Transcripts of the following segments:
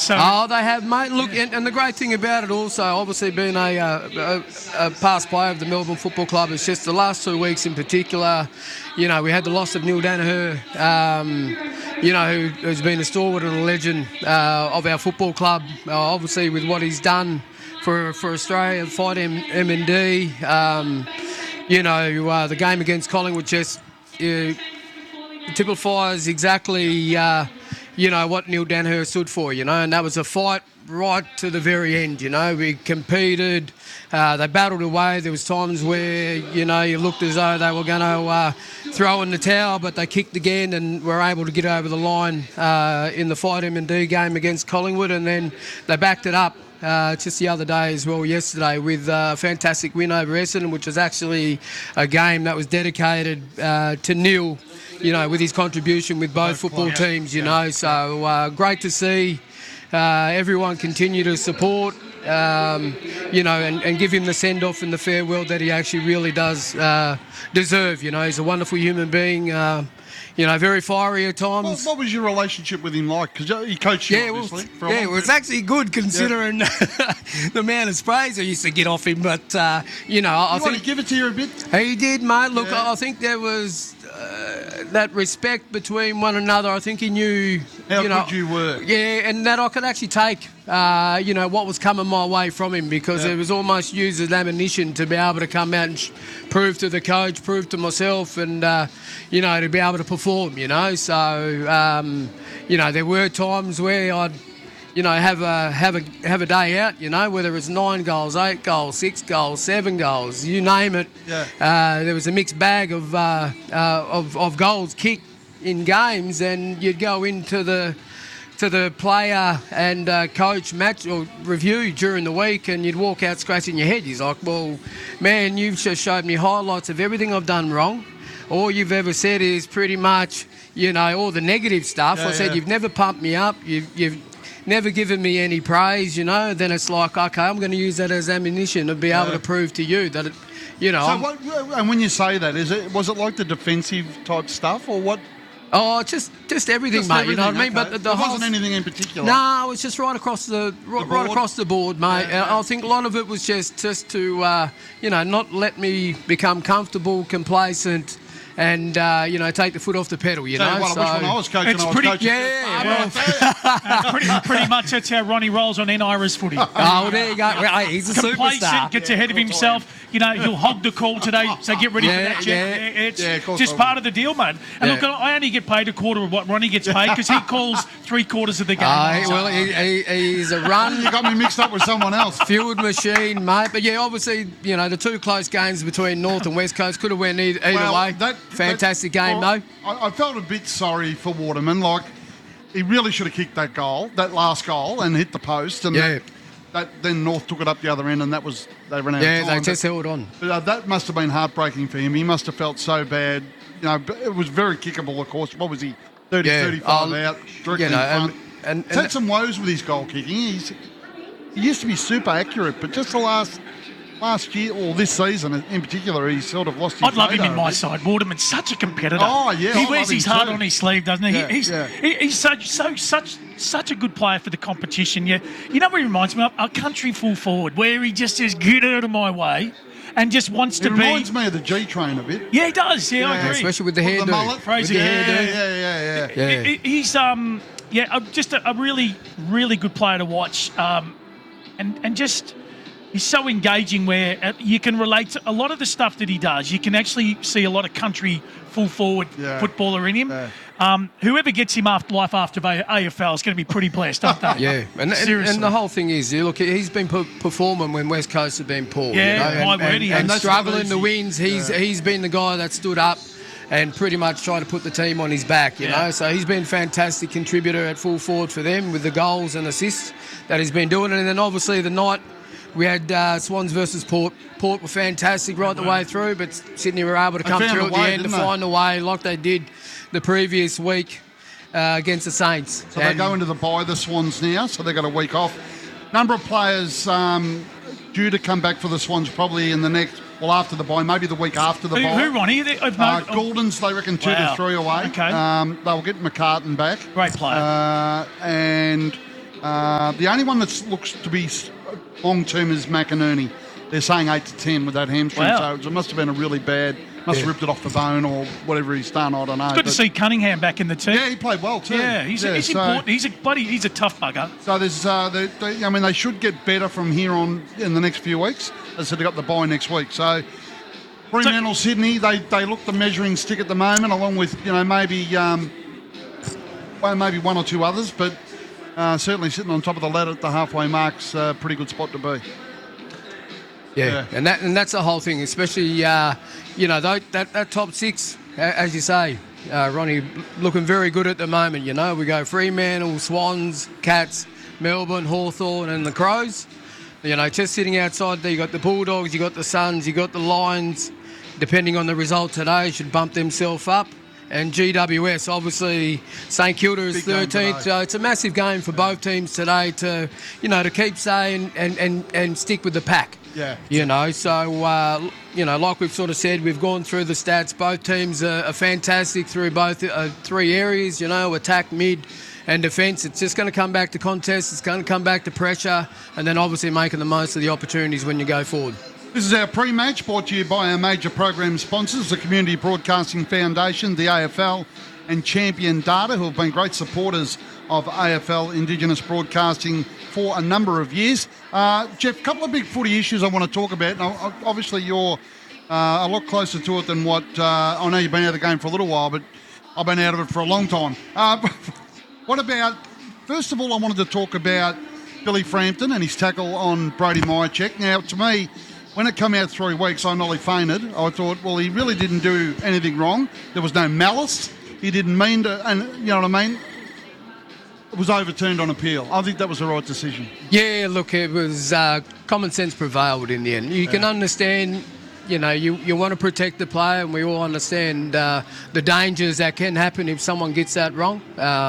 So they have, mate. Look, and the great thing about it also, obviously being a past player of the Melbourne Football Club, is just the last 2 weeks in particular. We had the loss of Neil Danaher, who's been a stalwart and a legend of our football club, obviously with what he's done for Australia, fight MND. The game against Collingwood just typifies exactly, what Neil Danaher stood for, and that was a fight right to the very end, We competed, they battled away. There was times where, you looked as though they were going to throw in the towel, but they kicked again and were able to get over the line in the Fight M&D game against Collingwood, and then they backed it up just the other day as well, yesterday, with a fantastic win over Essendon, which was actually a game that was dedicated to Neil, with his contribution with both football teams, So great to see everyone continue to support, and give him the send-off and the farewell that he actually really does deserve. He's a wonderful human being, very fiery at times. What was your relationship with him like? Because he coached you, obviously. It was actually good considering the amount of praise I used to get off him. But, I think to give it to you a bit? He did, mate. Look, I think there was that respect between one another. I think he knew how good you were. Yeah, and that I could actually take, what was coming my way from him, because it was almost used as ammunition to be able to come out and prove to the coach, prove to myself, and, to be able to perform, So, there were times where I'd, have a day out, whether it's 9 goals, 8 goals, 6 goals, 7 goals, you name it. Yeah. There was a mixed bag of goals kicked in games, and you'd go into the player and coach match or review during the week, and you'd walk out scratching your head. He's like, well, man, you've just showed me highlights of everything I've done wrong. All you've ever said is pretty much, all the negative stuff. I said, you've never pumped me up. You've never given me any praise, Then it's like, okay, I'm going to use that as ammunition to be able to prove to you that, So and when you say that, was it like the defensive type stuff, or what? Oh, just everything, mate. You know what I mean? Okay. But there wasn't anything in particular. No, it was just right across the board, mate. Yeah. I think a lot of it was just to not let me become comfortable, complacent, and take the foot off the pedal. What, I wish when I was coaching, it's I was pretty, coaching. pretty much that's how Ronnie rolls on NIRA's footy. Oh, well, there you go. Well, he's a Complacent, superstar. gets ahead of himself. He'll hog the call today, so get ready for that. It's just part of the deal, mate. And look, I only get paid a quarter of what Ronnie gets paid because he calls 3/4 of the game. He's a run. You got me mixed up with someone else. Fueled machine, mate. But obviously, the two close games between North and West Coast could have went either way. Fantastic game, though. I felt a bit sorry for Waterman. Like, he really should have kicked that last goal, and hit the post. And then North took it up the other end, and they ran out of time. Yeah, they just held on. But that must have been heartbreaking for him. He must have felt so bad. It was very kickable, of course. What was he, 35 out, directly in front. And He's had some woes with his goal kicking. He used to be super accurate, but just the last year, or this season in particular, he's sort of lost his I'd love him in my radar. side. Waterman's such a competitor. Oh, yeah, he I wears love his him heart too. on his sleeve, doesn't he? Yeah, He's such a good player for the competition. Yeah, you know what he reminds me of? A country full forward, where he just says, "Get out of my way," and just wants to be. He reminds me of the G Train a bit. Yeah, he does. Yeah, I agree. Especially with the hairdo. The mullet. Crazy hairdo. Yeah. He's just a really, really good player to watch, and just. He's so engaging where you can relate to a lot of the stuff that he does. You can actually see a lot of country full forward footballer in him. Yeah. Whoever gets him after AFL is going to be pretty blessed, aren't they? Yeah, and the whole thing is, look, he's been performing when West Coast have been poor. And struggling the wins. He's been the guy that stood up and pretty much tried to put the team on his back, you know. So he's been a fantastic contributor at full forward for them with the goals and assists that he's been doing. And then obviously the night we had Swans versus Port. Port were fantastic right the way through, but Sydney were able to come through at the end to find a way like they did the previous week against the Saints. So they go into the bye, the Swans now, so they've got a week off. Number of players due to come back for the Swans probably in the next, after the bye, maybe the week after the bye. Who, Ronnie? Gouldens, they reckon 2 to 3 away. Okay. They'll get McCartan back. Great player. And The only one that looks to be long-term is McInerney. They're saying 8 to 10 with that hamstring, Wow. so it must have been a really bad, must have ripped it off the bone or whatever he's done, I don't know. It's good to see Cunningham back in the team. Yeah, he played well too. Yeah, he's important. He's a tough bugger. So there's, they should get better from here on in the next few weeks. As I said, they got the bye next week. So Fremantle, Sydney, they look the measuring stick at the moment, along with maybe one or two others, but certainly sitting on top of the ladder at the halfway mark's a pretty good spot to be. Yeah, and that's the whole thing, especially that top six, as you say, Ronnie, looking very good at the moment. We go Fremantle, Swans, Cats, Melbourne, Hawthorn, and the Crows. Just sitting outside there, you got the Bulldogs, you got the Suns, you got the Lions. Depending on the result today, should bump themselves up. And GWS, obviously, St Kilda is 13th. So it's a massive game for both teams today to keep saying and stick with the pack. Yeah. So, like we've sort of said, we've gone through the stats. Both teams are fantastic through both three areas, attack, mid and defence. It's just going to come back to contest. It's going to come back to pressure and then obviously making the most of the opportunities when you go forward. This is our pre-match brought to you by our major program sponsors, the Community Broadcasting Foundation, the AFL and Champion Data, who have been great supporters of AFL Indigenous broadcasting for a number of years. Jeff, a couple of big footy issues I want to talk about. Now, obviously, you're a lot closer to it than what... I know you've been out of the game for a little while, but I've been out of it for a long time. What about... First of all, I wanted to talk about Billy Frampton and his tackle on Brody Myercheck. Now, to me... When it came out 3 weeks, I nearly fainted. I thought, well, he really didn't do anything wrong. There was no malice. He didn't mean to, and you know what I mean? It was overturned on appeal. I think that was the right decision. Yeah, look, it was common sense prevailed in the end. You can understand, you want to protect the player, and we all understand the dangers that can happen if someone gets that wrong.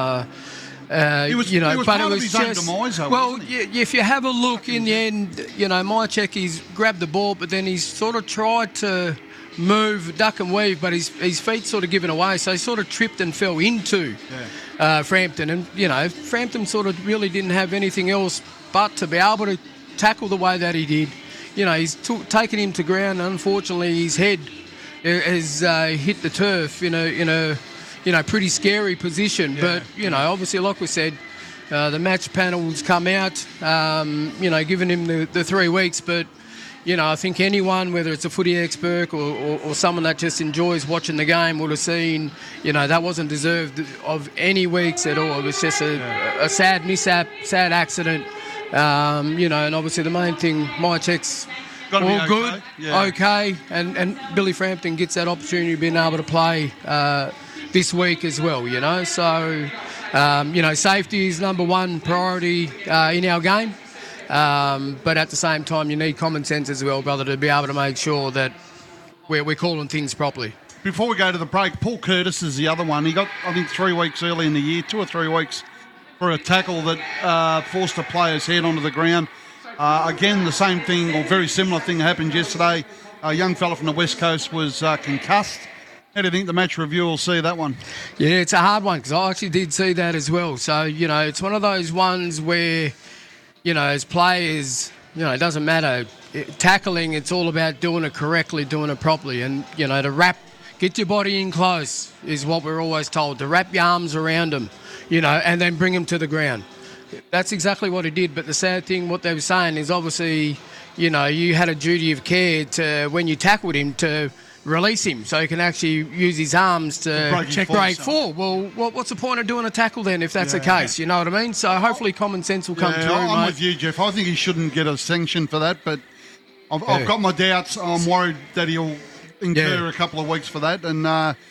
He was part of his own demise, though, wasn't he? If you have a look in the end, Myercheck, he's grabbed the ball, but then he's sort of tried to move, duck and weave, but his feet sort of given away, so he sort of tripped and fell into Frampton. And, Frampton sort of really didn't have anything else but to be able to tackle the way that he did. He's taken him to ground. Unfortunately, his head has hit the turf in a pretty scary position. Yeah. But, obviously, like we said, the match panel's come out, giving him the 3 weeks. But, I think anyone, whether it's a footy expert or someone that just enjoys watching the game, would have seen, that wasn't deserved of any weeks at all. It was just a sad mishap, sad accident. And obviously the main thing, Myercheck's all good, okay. And Billy Frampton gets that opportunity of being able to play this week as well, So, safety is number one priority in our game. But at the same time, you need common sense as well, brother, to be able to make sure that we're calling things properly. Before we go to the break, Paul Curtis is the other one. He got, I think, 3 weeks early in the year, 2 or 3 weeks, for a tackle that forced a player's head onto the ground. Again, the same thing, or very similar thing happened yesterday. A young fella from the West Coast was concussed. How do you think the match review will see that one? Yeah, it's a hard one because I actually did see that as well. So, it's one of those ones where, as players, it doesn't matter. Tackling, it's all about doing it correctly, doing it properly. And, to get your body in close is what we're always told. To wrap your arms around them, and then bring them to the ground. That's exactly what he did. But the sad thing, what they were saying is obviously, you had a duty of care to, when you tackled him, to release him so he can actually use his arms to break fall. Well, what's the point of doing a tackle then if that's the case? You know what I mean? So hopefully common sense will come through, I'm mate. with you, Jeff. I think he shouldn't get a sanction for that, but I've got my doubts. I'm worried that he'll incur a couple of weeks for that. And,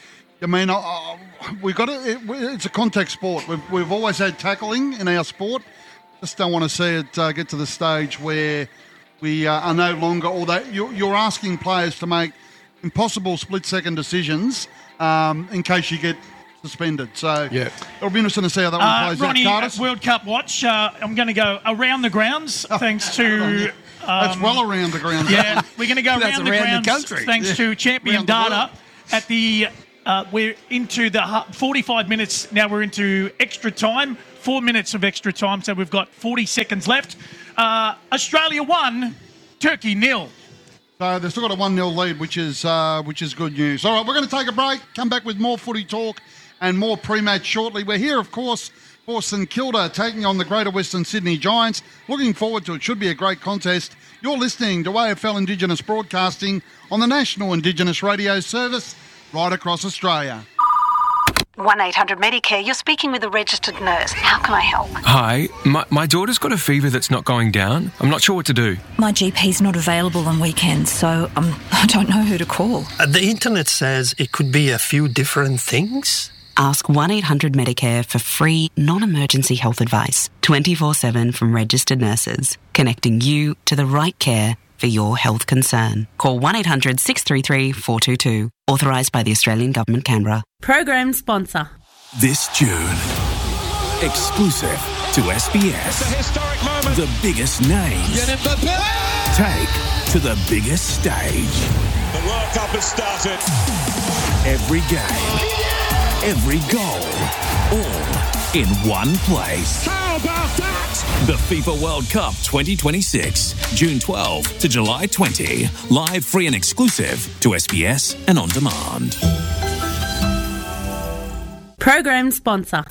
we've got to, it's a contact sport. We've always had tackling in our sport. Just don't want to see it get to the stage where we are no longer, although you're asking players to make impossible split-second decisions in case you get suspended. So it'll be interesting to see how that one plays Ronnie, out. Curtis? World Cup watch. I'm going to go around the grounds thanks to... That's well around the grounds. Yeah, we're going to go around the grounds country. thanks to Champion Data. At the we're into the 45 minutes now. We're into extra time. 4 minutes of extra time, so we've got 40 seconds left. Australia 1, Turkey 0. So they've still got a 1-0 lead, which is good news. All right, we're going to take a break, come back with more footy talk and more pre-match shortly. We're here, of course, for St Kilda taking on the Greater Western Sydney Giants. Looking forward to it. Should be a great contest. You're listening to AFL Indigenous Broadcasting on the National Indigenous Radio Service right across Australia. 1-800-Medicare, you're speaking with a registered nurse. How can I help? Hi, my daughter's got a fever that's not going down. I'm not sure what to do. My GP's not available on weekends, so I don't know who to call. The internet says it could be a few different things. Ask 1-800-Medicare for free, non-emergency health advice, 24/7 from registered nurses, connecting you to the right care for your health concern. Call 1-800-633-422. Authorised by the Australian Government, Canberra. Program sponsor. This June, exclusive to SBS. It's a historic moment. The biggest names take to the biggest stage. The World Cup has started. Every game, every goal, all in one place. How about that? The FIFA World Cup 2026, June 12 to July 20. Live, free and exclusive to SBS and on demand. Program sponsor.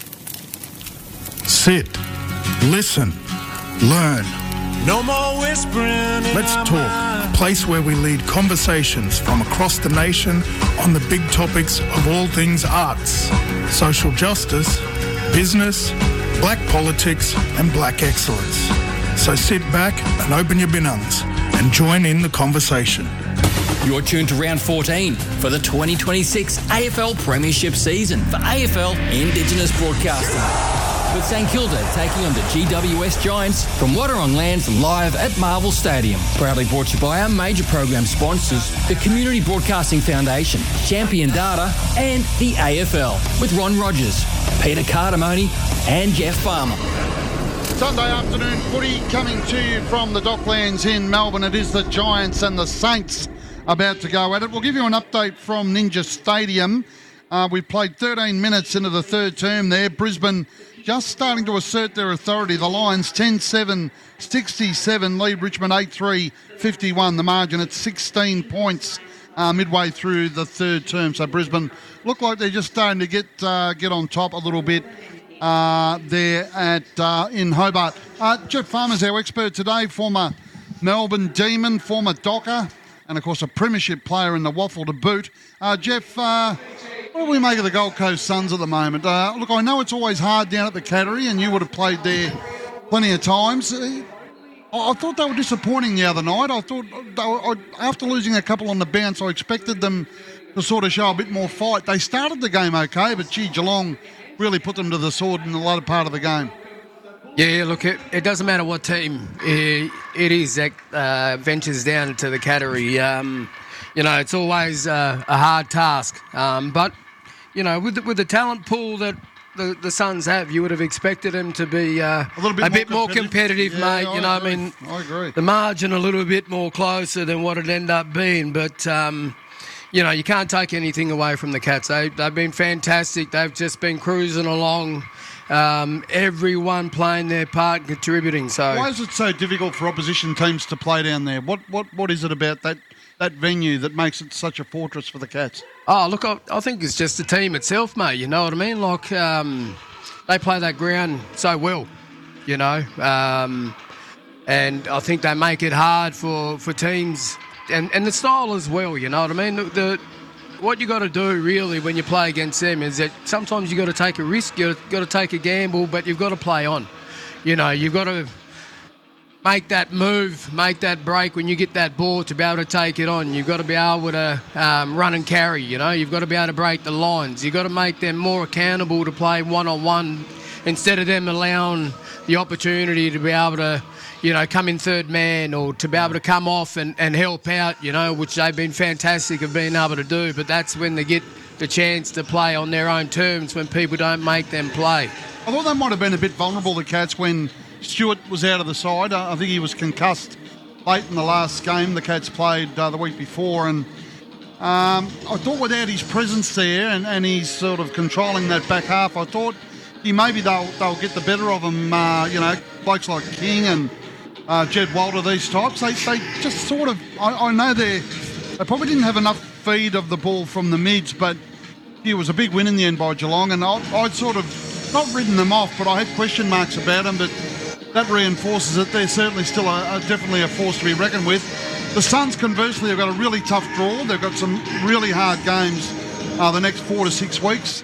Sit, listen, learn. No more whispering. Let's talk. A place where we lead conversations from across the nation on the big topics of all things arts, social justice, business, black politics and black excellence. So sit back and open your binungs and join in the conversation. You're tuned to round 14 for the 2026 AFL Premiership season for AFL Indigenous Broadcasting. With St Kilda taking on the GWS Giants from Water on Land from live at Marvel Stadium. Proudly brought to you by our major program sponsors, the Community Broadcasting Foundation, Champion Data and the AFL with Ron Rogers, Peter Cardamone and Jeff Farmer. Sunday afternoon footy coming to you from the Docklands in Melbourne. It is the Giants and the Saints about to go at it. We'll give you an update from Ninja Stadium. We played 13 minutes into the third term there. Brisbane just starting to assert their authority. The Lions 10-7-67 lead Richmond 8-3-51. The margin at 16 points midway through the third term. So Brisbane look like they're just starting to get on top a little bit there in Hobart. Jeff Farmer's our expert today, former Melbourne Demon, former Docker, and of course a premiership player in the waffle to boot. Jeff, what do we make of the Gold Coast Suns at the moment? Look, I know it's always hard down at the Cattery, and you would have played there plenty of times. I thought they were disappointing the other night. I thought after losing a couple on the bounce, I expected them to sort of show a bit more fight. They started the game okay, but Geelong really put them to the sword in the latter part of the game. Yeah, look, it doesn't matter what team it is that ventures down to the Cattery. It's always a hard task. But, with the talent pool that the Suns have, you would have expected them to be a bit more competitive, yeah, mate. I agree. The margin a little bit more closer than what it ended up being. But, you can't take anything away from the Cats. They've been fantastic. They've just been cruising along. Everyone playing their part and contributing. So why is it so difficult for opposition teams to play down there? What is it about that venue that makes it such a fortress for the Cats? Oh, look, I think it's just the team itself, mate. You know what I mean? Like, they play that ground so well, and I think they make it hard for teams and the style as well, you know what I mean? What you got to do really when you play against them is that sometimes you got to take a risk, you got to take a gamble, but you've got to play on. You've got to make that move, make that break when you get that ball to be able to take it on. You've got to be able to run and carry, You've got to be able to break the lines. You've got to make them more accountable to play one-on-one instead of them allowing the opportunity to be able to, come in third man or to be able to come off and help out, which they've been fantastic of being able to do. But that's when they get the chance to play on their own terms when people don't make them play. I thought they might have been a bit vulnerable, the Cats, when Stewart was out of the side. I think he was concussed late in the last game the Cats played the week before. And I thought without his presence there and he's sort of controlling that back half, I thought maybe they'll get the better of them. Blokes like King and Jed Walter, these types. They just sort of. I know they probably didn't have enough feed of the ball from the mids, but it was a big win in the end by Geelong, and I'd sort of not written them off, but I had question marks about them. But that reinforces it. They're certainly still definitely a force to be reckoned with. The Suns, conversely, have got a really tough draw. They've got some really hard games the next 4 to 6 weeks.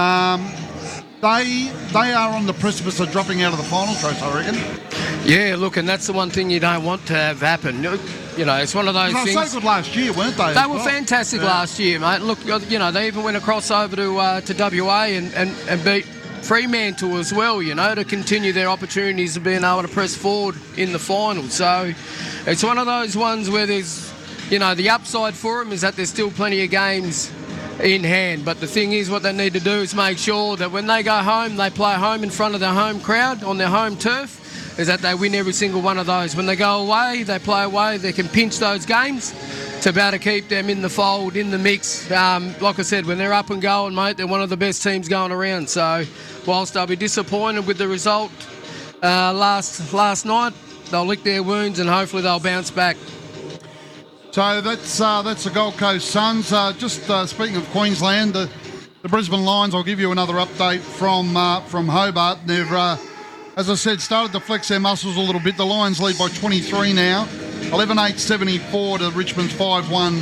They are on the precipice of dropping out of the finals race, I reckon. Yeah, look, and that's the one thing you don't want to have happen. It's one of those things. They were so good last year, weren't they? They were fantastic last year, mate. Look, they even went across over to WA and beat Fremantle as well, to continue their opportunities of being able to press forward in the final. So it's one of those ones where there's, the upside for them is that there's still plenty of games in hand. But the thing is, what they need to do is make sure that when they go home, they play home in front of their home crowd on their home turf, is that they win every single one of those. When they go away, they play away, they can pinch those games to be able to keep them in the fold, in the mix. Like I said, when they're up and going, mate, they're one of the best teams going around. So whilst they'll be disappointed with the result last night, they'll lick their wounds and hopefully they'll bounce back. So that's the Gold Coast Suns. Just speaking of Queensland, the Brisbane Lions, I'll give you another update from Hobart. They've, as I said, started to flex their muscles a little bit. The Lions lead by 23 now. 11-8-74 to Richmond's 5-1,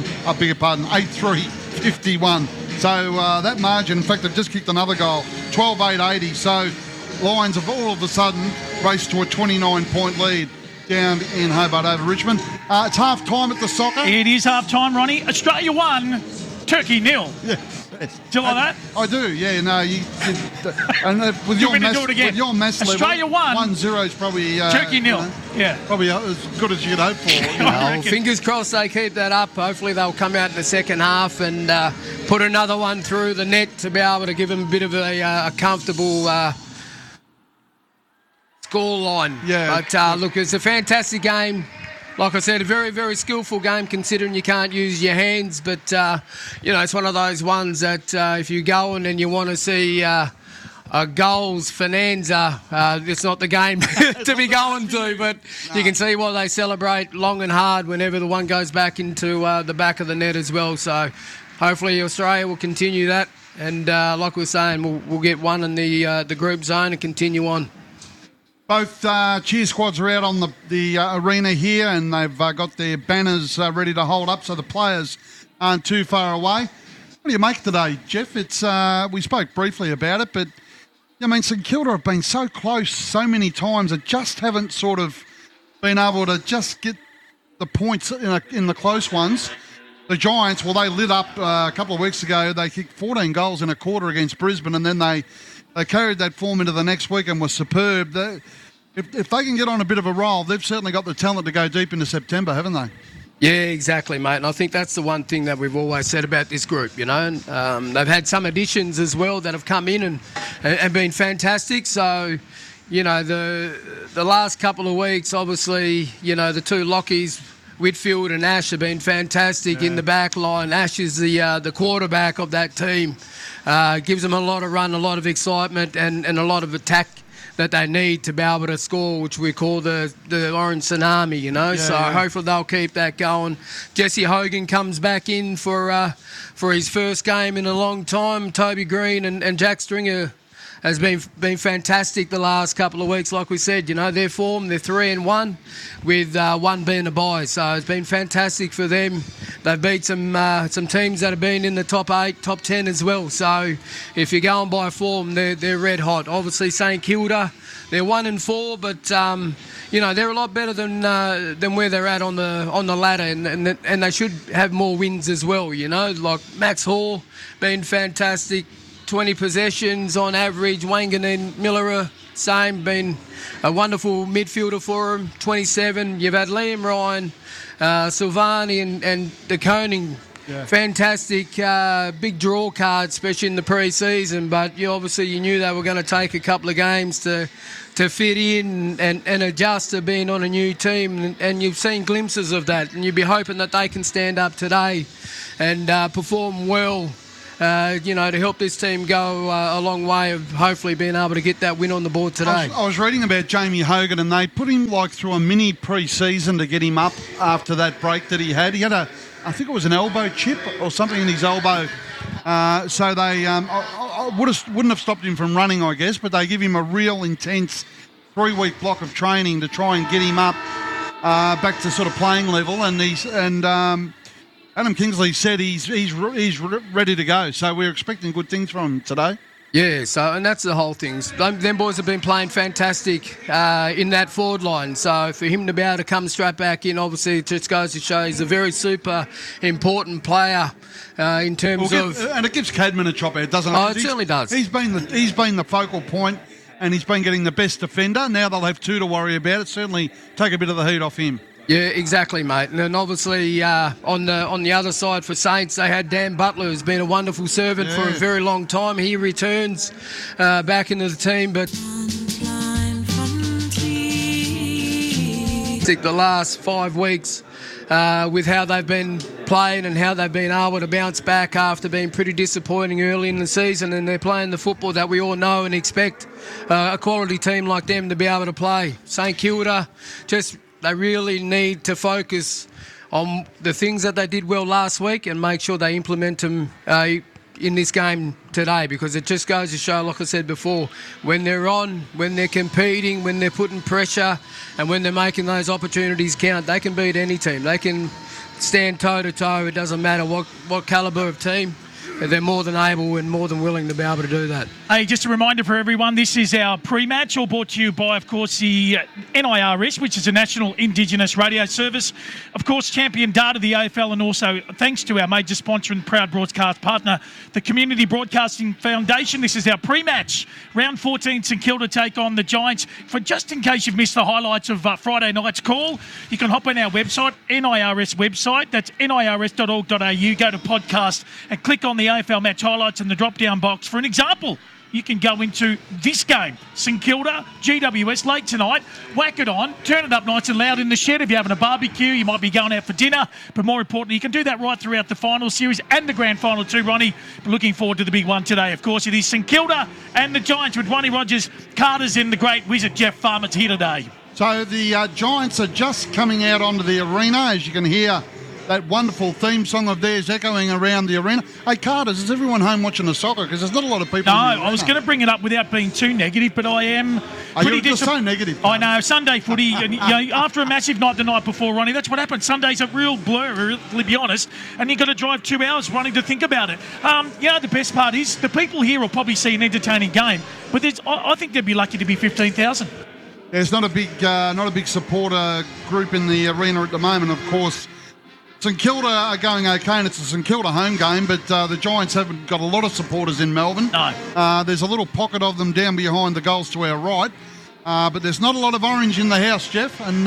8-3-51. So that margin, in fact, they've just kicked another goal, 12-8-80. So Lions have all of a sudden raced to a 29-point lead down in Hobart over Richmond. It's half-time at the soccer. It is half-time, Ronnie. Australia 1, Turkey 0. Yes. Do you like that? I do, yeah. No, and with your mass Australia level, 1, 1-0 is probably Turkey 0. Yeah, probably as good as you could hope for. Fingers crossed they keep that up. Hopefully they'll come out in the second half and put another one through the net to be able to give them a bit of a comfortable score line. Yeah. But look, it's a fantastic game. Like I said, a very, very skillful game considering you can't use your hands. But, it's one of those ones that if you go and you want to see goals, Finanza, it's not the game to be going to. But you can see why they celebrate long and hard whenever the one goes back into the back of the net as well. So hopefully Australia will continue that. And like we were saying, we'll get one in the group zone and continue on. Both cheer squads are out on the arena here, and they've got their banners ready to hold up, so the players aren't too far away. What do you make today, Jeff? It's we spoke briefly about it, but St Kilda have been so close so many times that just haven't sort of been able to just get the points in the close ones. The Giants, well, they lit up a couple of weeks ago. They kicked 14 goals in a quarter against Brisbane, and then they carried that form into the next week and were superb. If they can get on a bit of a roll, they've certainly got the talent to go deep into September, haven't they? Yeah, exactly, mate. And I think that's the one thing that we've always said about this group, they've had some additions as well that have come in and been fantastic. So, the last couple of weeks, obviously, the two Lockies, Whitfield and Ash, have been fantastic in the back line. Ash is the quarterback of that team. Gives them a lot of run, a lot of excitement and a lot of attack that they need to be able to score, which we call the orange tsunami, So hopefully they'll keep that going. Jesse Hogan comes back in for his first game in a long time. Toby Green and Jack Stringer has been fantastic the last couple of weeks. Like we said, their form, they're 3-1 with one being a bye. So it's been fantastic for them. They've beat some teams that have been in the top 8, top 10 as well. So if you're going by form, they're red hot. Obviously St Kilda, they're 1-4, but they're a lot better than where they're at on the ladder, and they should have more wins as well. Like Max Hall, been fantastic. 20 possessions on average. Wangan Miller, same, been a wonderful midfielder for him. 27. You've had Liam Ryan, Silvani and De Koning. Yeah. Fantastic, big draw card, especially in the pre-season. But you knew they were going to take a couple of games to fit in and adjust to being on a new team. And you've seen glimpses of that. And you'd be hoping that they can stand up today and perform well to help this team go a long way of hopefully being able to get that win on the board today. I was reading about Jamie Hogan, and they put him through a mini pre-season to get him up after that break that he had. He had I think it was an elbow chip or something in his elbow. So they wouldn't have stopped him from running, I guess, but they give him a real intense 3-week block of training to try and get him up back to sort of playing level. And Adam Kingsley said he's ready to go. So we're expecting good things from him today. Yeah, and that's the whole thing. Them boys have been playing fantastic in that forward line. So for him to be able to come straight back in, obviously, it just goes to show he's a very super important player in terms of. And it gives Cadman a chop out, doesn't it? Oh, it certainly does. He's been the focal point, and he's been getting the best defender. Now they'll have 2 to worry about. It certainly take a bit of the heat off him. Yeah, exactly, mate. And then obviously on the other side for Saints, they had Dan Butler, who's been a wonderful servant for a very long time. He returns back into the team, but the last 5 weeks with how they've been playing and how they've been able to bounce back after being pretty disappointing early in the season, and they're playing the football that we all know and expect a quality team like them to be able to play. St Kilda they really need to focus on the things that they did well last week and make sure they implement them in this game today, because it just goes to show, like I said before, when they're on, when they're competing, when they're putting pressure and when they're making those opportunities count, they can beat any team. They can stand toe-to-toe. It doesn't matter what calibre of team. They're more than able and more than willing to be able to do that. Hey, just a reminder for everyone, this is our pre-match, all brought to you by, of course, the NIRS, which is a National Indigenous Radio Service. Of course, Champion Data, the AFL, and also thanks to our major sponsor and proud broadcast partner, the Community Broadcasting Foundation. This is our pre-match. Round 14, St Kilda take on the Giants. For just in case you've missed the highlights of Friday night's call, you can hop on our website, NIRS website. That's nirs.org.au. Go to podcast and click on the AFL match highlights in the drop-down box. For an example, you can go into this game, St Kilda, GWS, late tonight, whack it on, turn it up nice and loud in the shed. If you're having a barbecue, you might be going out for dinner, but more importantly, you can do that right throughout the final series and the grand final too, Ronnie. Looking forward to the big one today. Of course, it is St Kilda and the Giants with Ronnie Rogers, Carter's in the great wizard Jeff Farmer's here today. So the Giants are just coming out onto the arena, as you can hear that wonderful theme song of theirs echoing around the arena. Hey, Carters, is everyone home watching the soccer? Because there's not a lot of people. No, I was going to bring it up without being too negative, but I am you're so negative. I know, Sunday footy, and, after a massive night the night before, Ronnie, that's what happens. Sunday's a real blur, to be honest, and you've got to drive 2 hours running to think about it. The best part is the people here will probably see an entertaining game, but I think they'd be lucky to be 15,000. There's not a big supporter group in the arena at the moment, of course. St Kilda are going okay, and it's a St Kilda home game, but the Giants haven't got a lot of supporters in Melbourne. No. There's a little pocket of them down behind the goals to our right, but there's not a lot of orange in the house, Jeff, and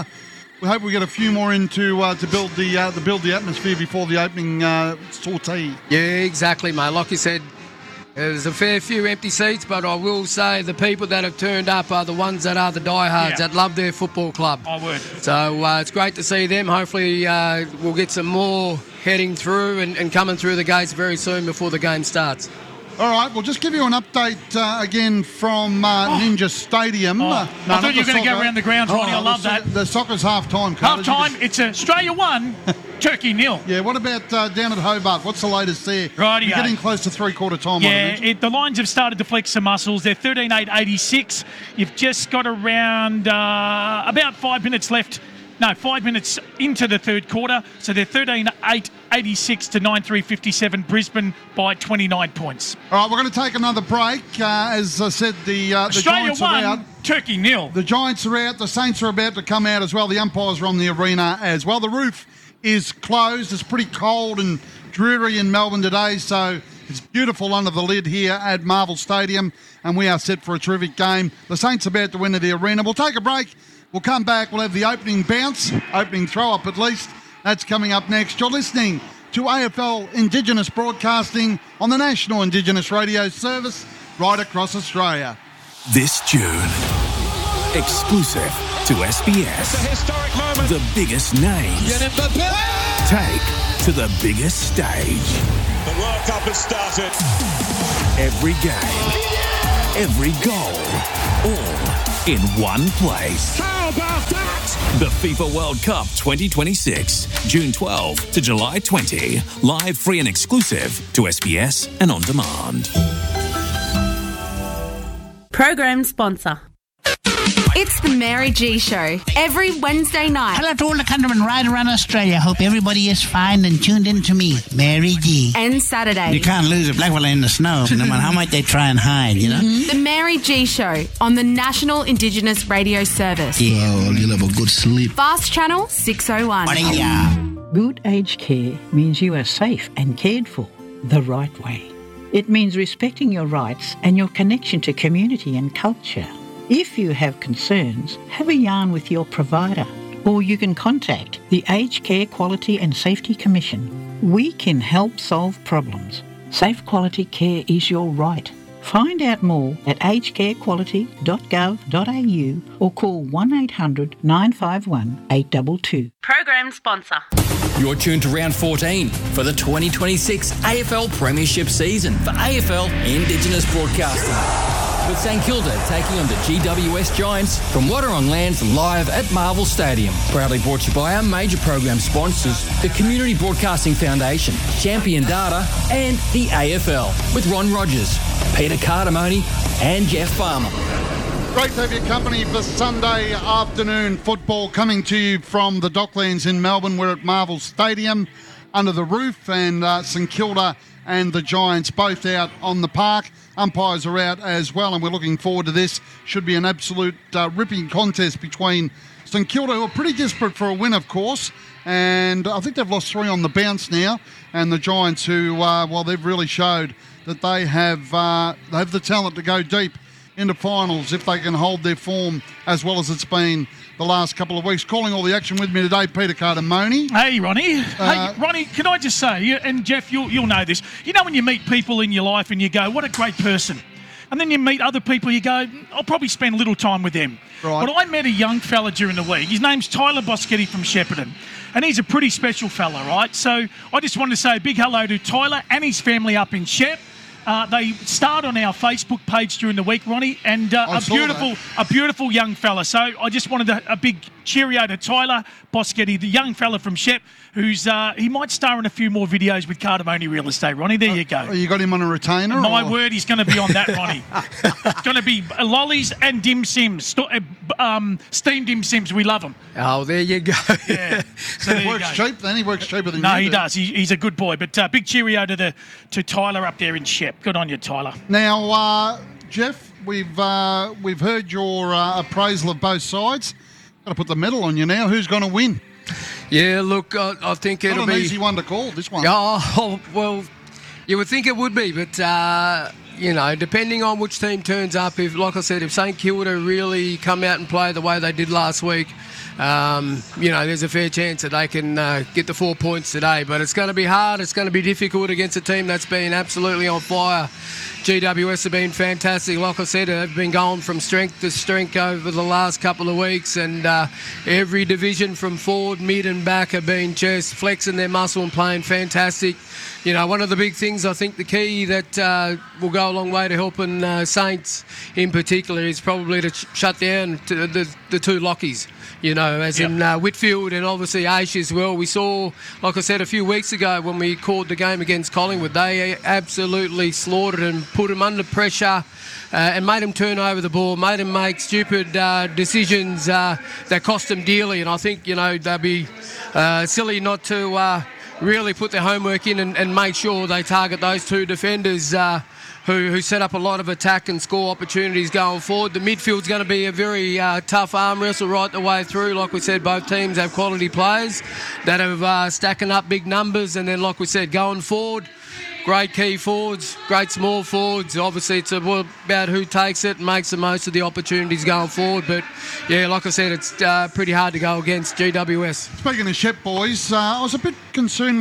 we hope we get a few more in to build the atmosphere before the opening sortie. Yeah, exactly, mate. Like you said, there's a fair few empty seats, but I will say the people that have turned up are the ones that are the diehards that love their football club. I would. So it's great to see them. Hopefully we'll get some more heading through and coming through the gates very soon before the game starts. All right, we'll just give you an update again from Ninja Stadium. I thought you were going to go around the grounds, Ronnie. I love that. The soccer's half-time. Half-time, it's Australia 1, Turkey 0. Yeah, what about down at Hobart? What's the latest there? Righty-o. You're getting close to three-quarter time. Yeah, the Lions have started to flex some muscles. They're 13-8-86. You've just got around about 5 minutes left. No, 5 minutes into the third quarter. So they're 13-8-86 to 9-3-57. Brisbane by 29 points. All right, we're going to take another break. As I said, the Australia Giants are out. Turkey 0. The Giants are out. The Saints are about to come out as well. The umpires are on the arena as well. The roof is closed. It's pretty cold and dreary in Melbourne today, so it's beautiful under the lid here at Marvel Stadium, and we are set for a terrific game. The Saints are about to enter the arena. We'll take a break. We'll come back. We'll have the opening bounce, opening throw-up at least. That's coming up next. You're listening to AFL Indigenous Broadcasting on the National Indigenous Radio Service right across Australia. This June, exclusive to SBS. It's a historic moment. The biggest names take to the biggest stage. The The World Cup has started. Every game, every goal, all in one place. How about that? The FIFA World Cup 2026, June 12 to July 20. Live, free and exclusive to SBS and on demand. Program sponsor. It's the Mary G Show every Wednesday night. Hello to all the countrymen right around Australia. Hope everybody is fine and tuned in to me, Mary G. And Saturday. You can't lose a black fella in the snow, no matter how much they try and hide, you know? The Mary G Show on the National Indigenous Radio Service. Yeah, well, you'll have a good sleep. Fast Channel 601. Good aged care means you are safe and cared for the right way. It means respecting your rights and your connection to community and culture. If you have concerns, have a yarn with your provider, or you can contact the Aged Care Quality and Safety Commission. We can help solve problems. Safe quality care is your right. Find out more at agedcarequality.gov.au or call 1800 951 822. Program sponsor. You're tuned to round 14 for the 2026 AFL Premiership season for AFL Indigenous Broadcasting. With St Kilda taking on the GWS Giants from Wadawurrung Lands live at Marvel Stadium. Proudly brought to you by our major program sponsors, the Community Broadcasting Foundation, Champion Data and the AFL. With Ron Rogers, Peter Cardamone and Jeff Farmer. Great to have your company for Sunday afternoon football coming to you from the Docklands in Melbourne. We're at Marvel Stadium under the roof, and St Kilda and the Giants both out on the park. Umpires are out as well, and we're looking forward to this. Should be an absolute ripping contest between St Kilda, who are pretty desperate for a win, of course, and I think they've lost 3 on the bounce now, and the Giants, who, they've really showed that they have the talent to go deep into finals if they can hold their form as well as it's been the last couple of weeks. Calling all the action with me today, Peter Cardamone. Hey, Ronnie. Ronnie, can I just say, and Jeff, you'll know this. You know when you meet people in your life and you go, what a great person. And then you meet other people, you go, I'll probably spend a little time with them. Right. But I met a young fella during the week. His name's Tyler Boschetti from Shepparton. And he's a pretty special fella, right? So I just wanted to say a big hello to Tyler and his family up in Shep. They start on our Facebook page during the week, Ronnie, and a beautiful young fella. So I just wanted a big cheerio to Tyler Boschetti, the young fella from Shep, who's he might star in a few more videos with Cardamone Real Estate, Ronnie. There you go. You got him on a retainer? My word, he's going to be on that, Ronnie. It's going to be lollies and dim sims, steamed dim sims. We love them. Oh, there you go. Yeah. So he works cheap then. He works cheaper than you. No, he does. He's a good boy. But big cheerio to Tyler up there in Shep. Good on you, Tyler. Now, Jeff, we've heard your appraisal of both sides. Got to put the medal on you now. Who's going to win? Yeah, look, I think it'll be... Not an easy one to call, this one. Oh, well, you would think it would be, but, depending on which team turns up, like I said, if St Kilda really come out and play the way they did last week, there's a fair chance that they can get the 4 points today. But it's going to be hard. It's going to be difficult against a team that's been absolutely on fire. GWS have been fantastic. Like I said, they've been going from strength to strength over the last couple of weeks, and every division from forward, mid and back have been just flexing their muscle and playing fantastic. You know, one of the big things, I think the key that will go a long way to helping Saints in particular is probably to shut down the two lockies. In Whitfield and obviously Aish as well. We saw, like I said, a few weeks ago when we called the game against Collingwood, they absolutely slaughtered and put them under pressure and made them turn over the ball, made them make stupid decisions that cost them dearly. And I think, they'll be silly not to really put their homework in and make sure they target those two defenders who set up a lot of attack and score opportunities going forward. The midfield's going to be a very tough arm wrestle right the way through. Like we said, both teams have quality players that have stacking up big numbers. And then, like we said, going forward, great key forwards, great small forwards. Obviously, it's about who takes it and makes the most of the opportunities going forward. But, yeah, like I said, it's pretty hard to go against GWS. Speaking of Shep boys, I was a bit concerned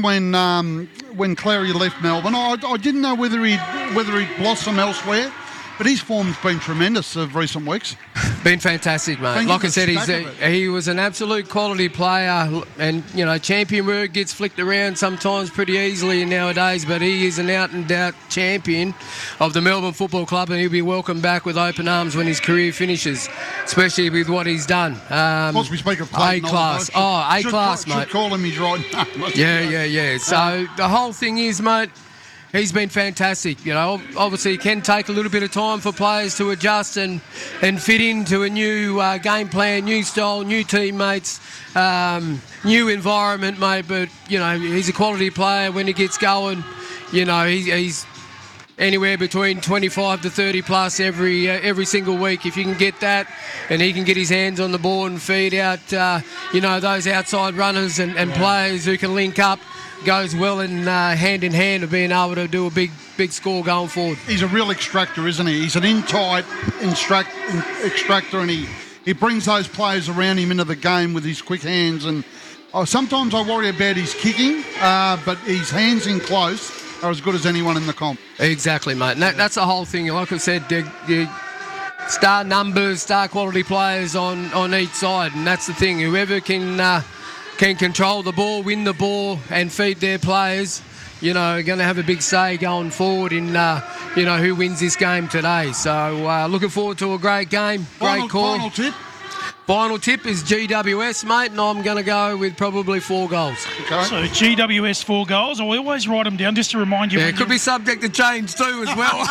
when Clary left Melbourne. I didn't know whether he'd blossom elsewhere, but his form's been tremendous of recent weeks. Been fantastic, mate. Like I said, he was an absolute quality player, and champion word gets flicked around sometimes pretty easily nowadays. But he is an out-and-out champion of the Melbourne Football Club, and he'll be welcomed back with open arms when his career finishes, especially with what he's done. Whilst we speak of Clayton, A-class. A-class, mate. Should call him his right name. Yeah. So the whole thing is, mate, he's been fantastic. Obviously it can take a little bit of time for players to adjust and fit into a new game plan, new style, new teammates, new environment, mate. But, he's a quality player when he gets going. He's anywhere between 25 to 30 plus every single week. If you can get that and he can get his hands on the ball and feed out, those outside runners and players who can link up, goes well in hand of being able to do a big score going forward. He's a real extractor, isn't he? He's an in-tight extractor, and he brings those players around him into the game with his quick hands. And sometimes I worry about his kicking, but his hands in close are as good as anyone in the comp. Exactly, mate. And that's the whole thing. Like I said, the star numbers, star quality players on each side, and that's the thing. Whoever can control the ball, win the ball, and feed their players, are going to have a big say going forward in, who wins this game today. So looking forward to a great game, great call. Final tip? Final tip is GWS, mate, and I'm going to go with probably 4 goals. Okay. So GWS 4 goals. I always write them down just to remind you. Yeah, it could be subject to change too as well.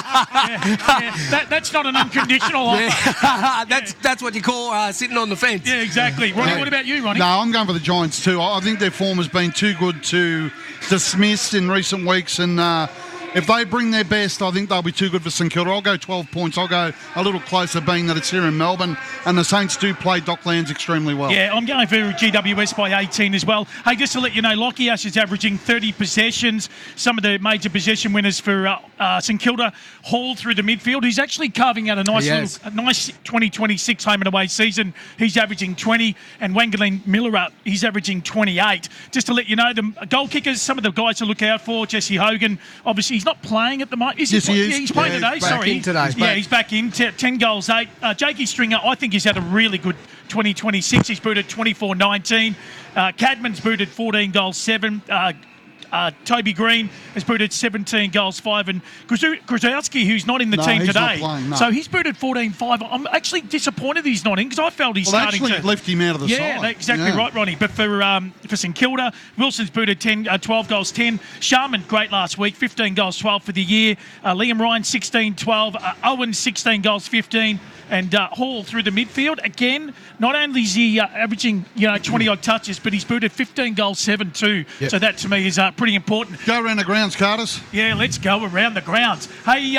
That's not an unconditional offer. That's what you call sitting on the fence. Yeah, exactly. Ronnie, what about you, Ronnie? No, I'm going for the Giants too. I think their form has been too good to dismiss in recent weeks, and if they bring their best, I think they'll be too good for St Kilda. I'll go 12 points. I'll go a little closer, being that it's here in Melbourne, and the Saints do play Docklands extremely well. Yeah, I'm going for GWS by 18 as well. Hey, just to let you know, Lockie Ash is averaging 30 possessions. Some of the major possession winners for St Kilda, Hall through the midfield. He's actually carving out a nice 2026 home and away season. He's averaging 20, and Wangaleen Miller, he's averaging 28. Just to let you know, the goal kickers, some of the guys to look out for, Jesse Hogan, obviously he's not playing at the moment. Yes, he is. Yeah, he's playing today. He's back in. 10 goals, 8. Jakey Stringer, I think he's had a really good 2026. He's booted 24-19. Cadman's booted 14 goals, 7. Toby Green has booted 17 goals, 5, and Grozowski, who's not in the team today, so he's booted 14-5. I'm actually disappointed he's not in, because I felt he's starting to left him out of the side. Yeah, exactly right, Ronnie. But for St Kilda, Wilson's booted 12 goals, 10. Sharman, great last week, 15 goals, 12 for the year. Liam Ryan, 16-12. Owen, 16 goals, 15. And Hall through the midfield. Again, not only is he averaging 20-odd touches, but he's booted 15 goals, 7 too. Yep. So that, to me, is pretty important. Go around the grounds, Cardis. Yeah, let's go around the grounds. Hey,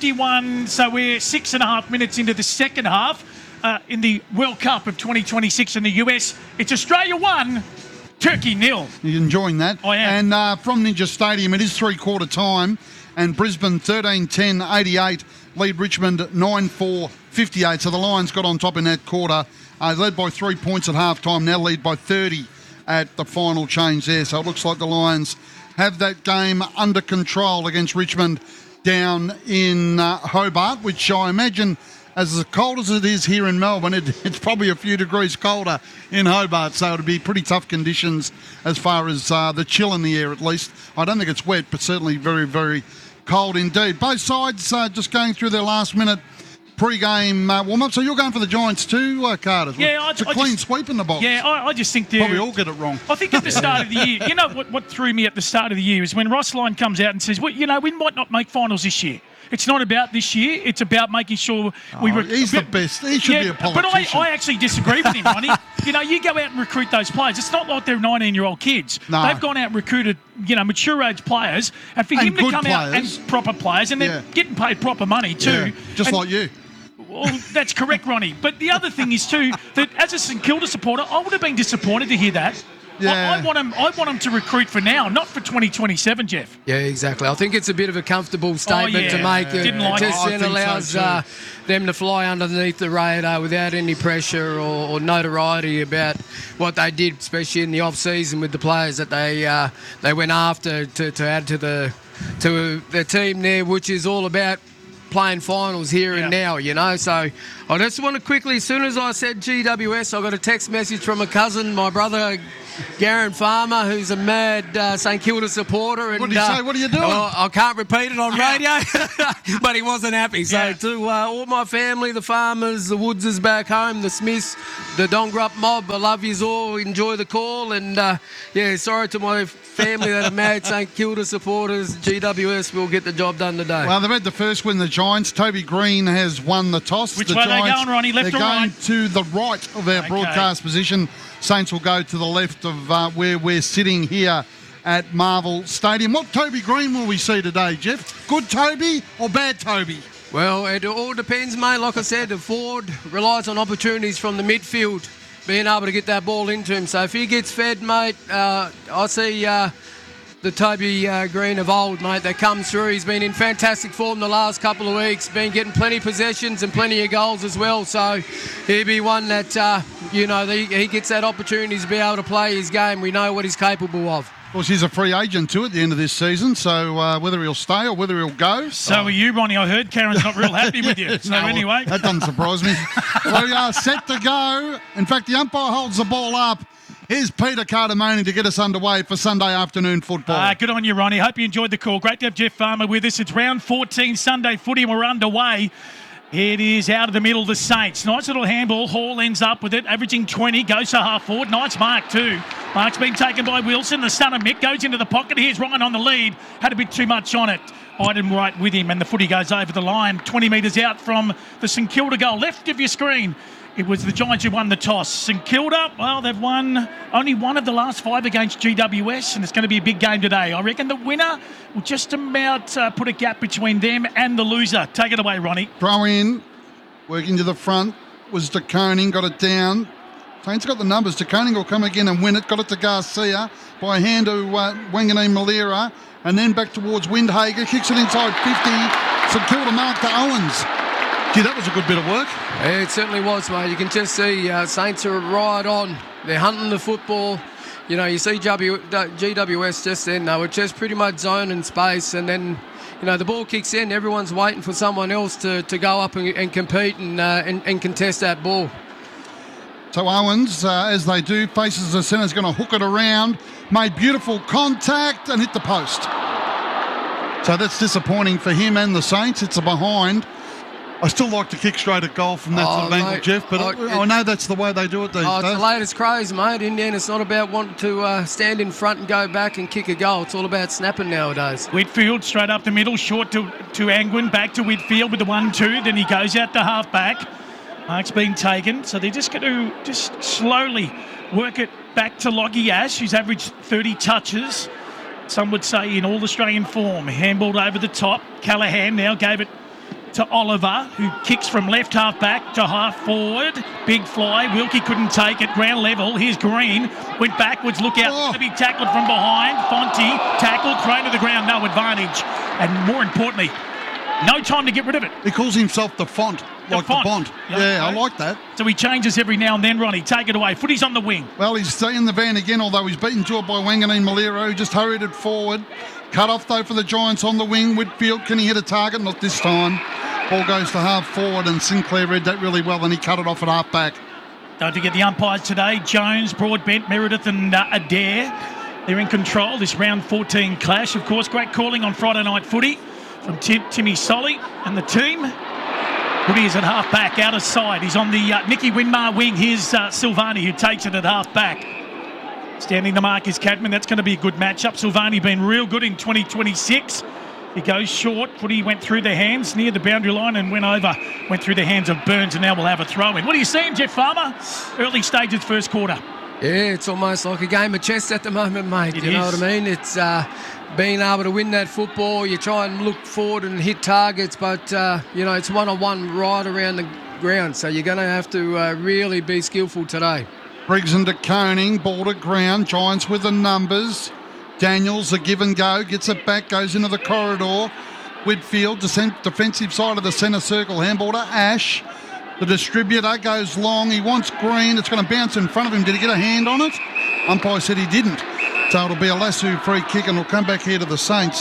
51, so we're 6.5 minutes into the second half in the World Cup of 2026 in the US. It's Australia 1, Turkey 0. You're enjoying that? I am. And from Ninja Stadium, it is three-quarter time, and Brisbane 13-10, 88, lead Richmond 9-4, 58. So the Lions got on top in that quarter. Led by 3 points at half-time, now lead by 30 at the final change there. So it looks like the Lions have that game under control against Richmond down in Hobart, which I imagine, as cold as it is here in Melbourne, it's probably a few degrees colder in Hobart, so it'll be pretty tough conditions as far as the chill in the air, at least. I don't think it's wet, but certainly very, very cold indeed. Both sides just going through their last minute pre-game warm-up. So you're going for the Giants too, Carter? Yeah, it's a clean sweep in the box. Yeah, I just think probably all get it wrong. I think at the start of the year, you know what threw me at the start of the year is when Ross Lyon comes out and says, well, we might not make finals this year. It's not about this year. It's about making sure he's the best. He should be a politician. But I actually disagree with him, Ronnie. You go out and recruit those players. It's not like they're 19-year-old kids. No. They've gone out and recruited, mature age players, and for him to come out and proper players, and they're getting paid proper money too. Yeah, like you. Well, that's correct, Ronnie. But the other thing is too that as a St Kilda supporter, I would have been disappointed to hear that. Yeah. I want them to recruit for now, not for 2027, Jeff. Yeah, exactly. I think it's a bit of a comfortable statement to make. It allows them to fly underneath the radar without any pressure or notoriety about what they did, especially in the off-season with the players that they went after to add to the team there, which is all about playing finals here and now, you know. So I just want to quickly, as soon as I said GWS, I got a text message from a cousin, my brother, Garen Farmer, who's a mad St Kilda supporter. And, what did he say? What are you doing? I can't repeat it on radio, but he wasn't happy. So to all my family, the Farmers, the Woodses back home, the Smiths, the Dongrup mob, I love yous all. Enjoy the call. And, sorry to my family that are mad St Kilda supporters. GWS will get the job done today. Well, they've had the first win, the Giants. Toby Green has won the toss. Which way are they going, Ronnie? Left or right? They're going to the right of our broadcast position. Saints will go to the left of where we're sitting here at Marvel Stadium. What Toby Green will we see today, Jeff? Good Toby or bad Toby? Well, it all depends, mate. Like I said, the forward relies on opportunities from the midfield, being able to get that ball into him. So if he gets fed, mate, I see the Toby Green of old, mate, that comes through. He's been in fantastic form the last couple of weeks, been getting plenty of possessions and plenty of goals as well. So he'll be one that, he gets that opportunity to be able to play his game. We know what he's capable of. Of course, he's a free agent too at the end of this season, so whether he'll stay or whether he'll go. So are you, Ronnie. I heard Karen's not real happy with you. So anyway. That doesn't surprise me. We are set to go. In fact, the umpire holds the ball up. Here's Peter Cardamone to get us underway for Sunday afternoon football. Good on you, Ronnie. Hope you enjoyed the call. Great to have Jeff Farmer with us. It's round 14 Sunday footy and we're underway. It is out of the middle, the Saints. Nice little handball. Hall ends up with it, averaging 20, goes to half forward. Nice mark too. Mark's been taken by Wilson. The son of Mick goes into the pocket. Here's Ryan on the lead. Had a bit too much on it. Iden right with him, and the footy goes over the line. 20 metres out from the St Kilda goal. Left of your screen. It was the Giants who won the toss. St Kilda, well, they've won only one of the last 5 against GWS, and it's going to be a big game today. I reckon the winner will just about put a gap between them and the loser. Take it away, Ronnie. Throw in, working to the front, was De Koning, got it down. Saints got the numbers. De Koning will come again and win it. Got it to Garcia by hand to Wanganeen Malira, and then back towards Windhager. Kicks it inside 50. St Kilda mark to Owens. Gee, that was a good bit of work. It certainly was, mate. You can just see Saints are right on. They're hunting the football. You know, you see GWS just then. They were just pretty much zone and space. And then, the ball kicks in. Everyone's waiting for someone else to go up and compete and contest that ball. So Owens, as they do, faces the centre, is going to hook it around. Made beautiful contact and hit the post. So that's disappointing for him and the Saints. It's a behind. I still like to kick straight at goal from that sort of angle, Jeff, but I know that's the way they do it these days. It's the latest craze, mate. Indiana, it's not about wanting to stand in front and go back and kick a goal. It's all about snapping nowadays. Whitfield straight up the middle, short to Angwin, back to Whitfield with the 1-2. Then he goes out to half-back. Mark's been taken, so they're just going to just slowly work it back to Lockie Ash, who's averaged 30 touches. Some would say in all Australian form. Handballed over the top. Callaghan now gave it to Oliver, who kicks from left half back to half forward. Big fly. Wilkie couldn't take it. Ground level. Here's Green. Went backwards. Look out. To be tackled from behind. Fonte tackled. Thrown to the ground. No advantage. And more importantly, no time to get rid of it. He calls himself the Font. Like the Bond. Yeah, I like that. So he changes every now and then, Ronnie. Take it away. Footy's on the wing. Well, he's in the van again, although he's beaten to it by Wanganeen Malira, who just hurried it forward. Cut off, though, for the Giants on the wing. Whitfield, can he hit a target? Not this time. Ball goes to half forward, and Sinclair read that really well, and he cut it off at half back. Don't forget the umpires today. Jones, Broadbent, Meredith and Adair. They're in control. This round 14 clash, of course. Great calling on Friday night footy from Timmy Solly and the team. Woody is at half-back, out of side. He's on the Nicky Winmar wing. Here's Silvani, who takes it at half-back. Standing the mark is Cadman. That's going to be a good matchup. Silvani been real good in 2026. He goes short. Footy went through the hands near the boundary line and went through the hands of Burns, and now we'll have a throw-in. What are you seeing, Jeff Farmer? Early stages, first quarter. Yeah, it's almost like a game of chess at the moment, mate. You know what I mean? It's being able to win that football. You try and look forward and hit targets, but, it's one-on-one right around the ground. So you're going to have to really be skillful today. Briggs and De Koning, ball to ground. Giants with the numbers. Daniels, a give and go. Gets it back, goes into the corridor. Whitfield, defensive side of the centre circle. Handball to Ash. The distributor goes long. He wants Green. It's going to bounce in front of him. Did he get a hand on it? Umpire said he didn't. So it'll be a Lassu free kick and it'll come back here to the Saints.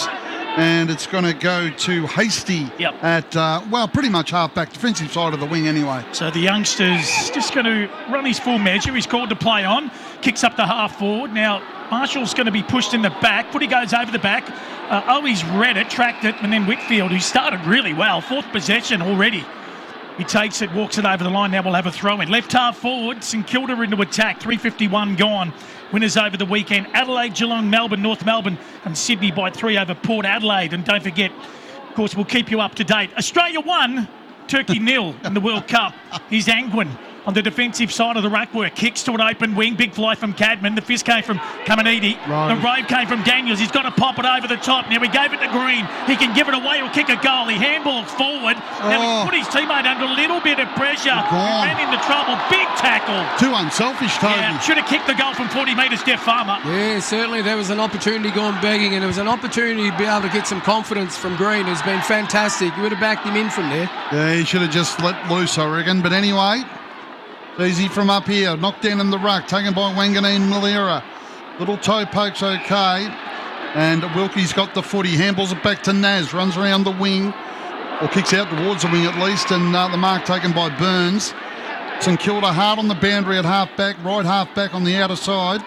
And it's going to go to Hasty at, pretty much half-back, defensive side of the wing anyway. So the youngster's just going to run his full measure. He's called to play on. Kicks up to half forward. Now, Marshall's going to be pushed in the back. Footy goes over the back. He's read it, tracked it, and then Whitfield, who started really well. 4th possession already. He takes it, walks it over the line. Now we'll have a throw in. Left half forward, St Kilda into attack. 3:51 gone. Winners over the weekend. Adelaide, Geelong, Melbourne, North Melbourne and Sydney by 3 over Port Adelaide. And don't forget, of course, we'll keep you up to date. Australia 1, Turkey 0 in the World Cup. Here's Angwin on the defensive side of the ruckwork. Kicks to an open wing. Big fly from Cadman. The fist came from Kamanidi. The rove came from Daniels. He's got to pop it over the top. Now he gave it to Green. He can give it away. He'll kick a goal. He handballs forward. Now he put his teammate under a little bit of pressure. Ran into trouble. Big tackle. Too unselfish, Toby. Yeah, should have kicked the goal from 40 metres, Jeff Farmer. Yeah, certainly there was an opportunity gone begging, and there was an opportunity to be able to get some confidence from Green, who's been fantastic. You would have backed him in from there. Yeah, he should have just let loose, I reckon. But anyway, easy from up here. Knocked down in the ruck. Taken by Wanganeen Malera. Little toe poke's okay. And Wilkie's got the footy. Handballs it back to Naz. Runs around the wing. Or kicks out towards the wing at least. And the mark taken by Burns. St Kilda hard on the boundary at half-back. Right half-back on the outer side.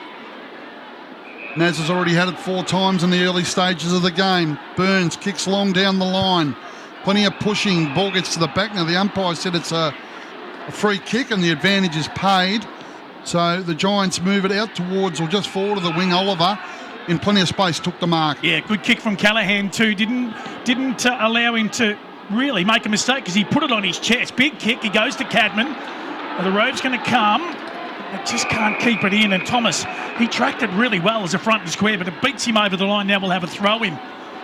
Naz has already had it 4 times in the early stages of the game. Burns kicks long down the line. Plenty of pushing. Ball gets to the back. Now the umpire said it's a free kick and the advantage is paid. So the Giants move it out towards or just forward of the wing. Oliver, in plenty of space, took the mark. Yeah, good kick from Callaghan too. Didn't allow him to really make a mistake because he put it on his chest. Big kick. He goes to Cadman. The rove's going to come. They just can't keep it in. And Thomas, he tracked it really well as a front and square, but it beats him over the line. Now we'll have a throw in.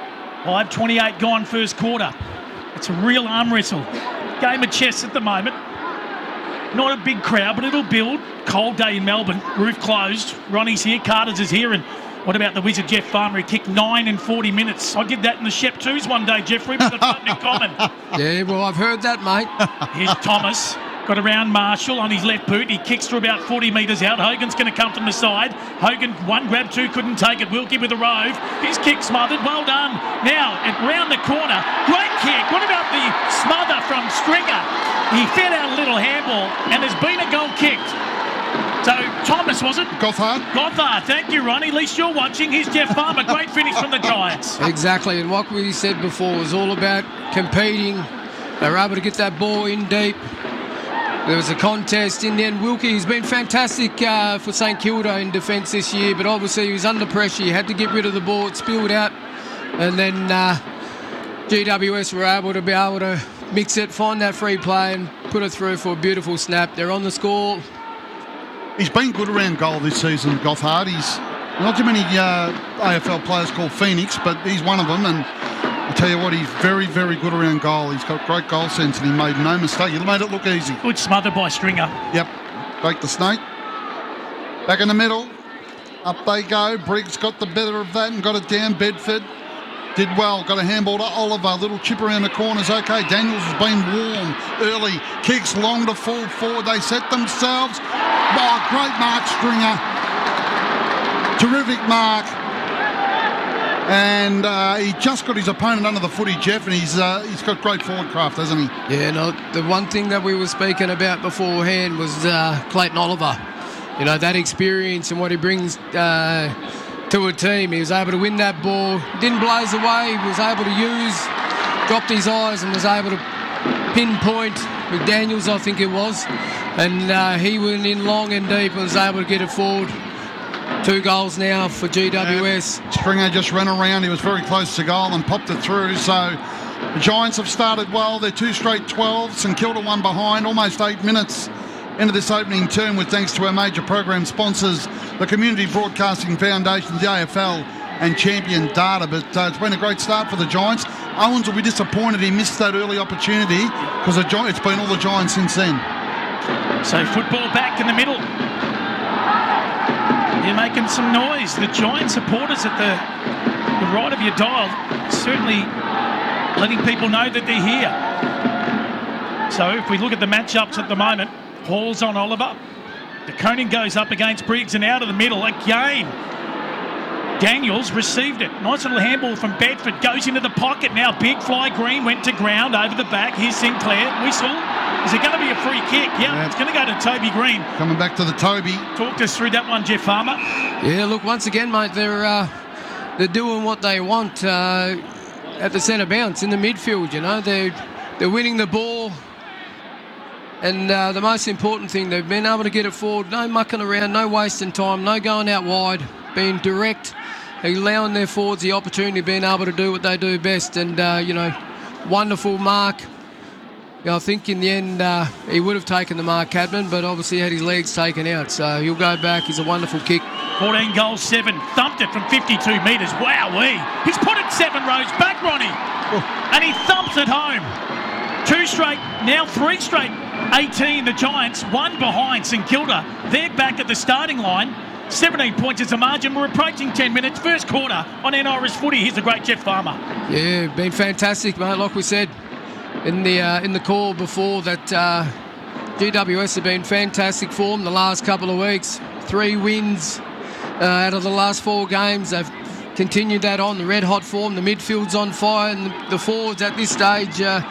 5:28 gone first quarter. It's a real arm wrestle. Game of chess at the moment. Not a big crowd, but it'll build. Cold day in Melbourne. Roof closed. Ronnie's here. Carter's is here. And what about the wizard Jeff Farmer? He kicked 9 in 40 minutes. I did that in the Shep 2s one day, Jeffrey, with the fun in common. Yeah, well, I've heard that, mate. Here's Thomas. Got around Marshall on his left boot. He kicks to about 40 metres out. Hogan's going to come from the side. Hogan, 1 grab, 2 couldn't take it. Wilkie with a rove. His kick smothered. Well done. Now, round the corner. Great kick. What about the smother from Stringer? He fed out a little handball, and there's been a goal kicked. So, Thomas, was it? Gothard. Gothard. Thank you, Ronnie. At least you're watching. Here's Jeff Farmer. Great finish from the Giants. Exactly, and what we said before was all about competing. They were able to get that ball in deep. There was a contest in the end. Wilkie has been fantastic for St Kilda in defence this year, but obviously he was under pressure. He had to get rid of the ball. It spilled out, and then GWS were able to mix it, find that free play and put it through for a beautiful snap. They're on the score. He's been good around goal this season, Gothard. He's not too many AFL players called Phoenix, but he's one of them. And I tell you what, he's very, very good around goal. He's got great goal sense and he made no mistake. He made it look easy. Good smother by Stringer. Yep. Break the snake. Back in the middle. Up they go. Briggs got the better of that and got it down. Bedford did well. Got a handball to Oliver. Little chip around the corners. Okay, Daniels has been warm early. Kicks long to full forward. They set themselves. Oh, great mark, Stringer. Terrific mark. And he just got his opponent under the footy, Jeff, and he's got great forward craft, hasn't he? Yeah, no, the one thing that we were speaking about beforehand was Clayton Oliver. You know, that experience and what he brings to a team. He was able to win that ball, didn't blaze away, he was able to dropped his eyes and was able to pinpoint with Daniels, I think it was. And he went in long and deep and was able to get it forward. 2 goals now for GWS. Stringer just ran around. He was very close to goal and popped it through. So the Giants have started well. They're 2 straight 12. St Kilda 1 behind, almost 8 minutes into this opening term with thanks to our major program sponsors, the Community Broadcasting Foundation, the AFL and Champion Data. But it's been a great start for the Giants. Owens will be disappointed he missed that early opportunity because it's been all the Giants since then. So football back in the middle. You're making some noise. The Giant supporters at the right of your dial certainly letting people know that they're here. So if we look at the matchups at the moment, Hall's on Oliver. De Koning goes up against Briggs and out of the middle again. Daniels received it. Nice little handball from Bedford. Goes into the pocket now. Big fly. Green went to ground over the back. Here's Sinclair. Whistle. Is it going to be a free kick? Yeah, it's going to go to Toby Green. Coming back to the Toby. Talk us through that one, Jeff Farmer. Yeah, look, once again, mate, they're doing what they want at the centre bounce in the midfield, you know. They're winning the ball. And the most important thing, they've been able to get it forward. No mucking around, no wasting time, no going out wide, being direct, allowing their forwards the opportunity of being able to do what they do best. And, wonderful mark. I think in the end he would have taken the mark, Cadman, but obviously had his legs taken out. So he'll go back. It's a wonderful kick. 14 goals, 7. Thumped it from 52 metres. Wowee. He's put it 7 rows back, Ronnie. And he thumps it home. 2 straight, now 3 straight. 18, the Giants, 1 behind St Kilda. They're back at the starting line. 17 points is the margin. We're approaching 10 minutes. First quarter on NRS Footy. Here's the great Jeff Farmer. Yeah, been fantastic, mate. Like we said in the call before, that GWS have been fantastic form the last couple of weeks. 3 wins out of the last 4 games. They've continued that on, the red-hot form. The midfield's on fire, and the forwards at this stage are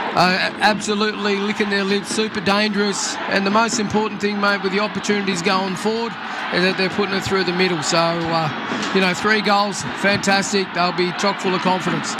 absolutely licking their lips, super dangerous. And the most important thing, mate, with the opportunities going forward is that they're putting it through the middle. So, 3 goals, fantastic. They'll be chock full of confidence.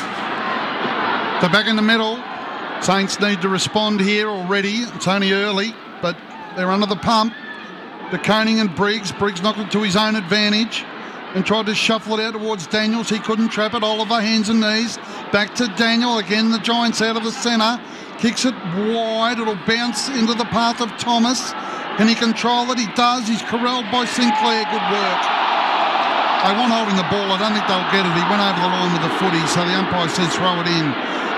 They're back in the middle. Saints need to respond here already. It's only early, but they're under the pump. De Koning and Briggs. Briggs knocked it to his own advantage and tried to shuffle it out towards Daniels. He couldn't trap it. Oliver, hands and knees. Back to Daniel. Again, the Giants out of the centre. Kicks it wide. It'll bounce into the path of Thomas. Can he control it? He does. He's corralled by Sinclair. Good work. They want holding the ball. I don't think they'll get it. He went over the line with the footy, so the umpire says throw it in.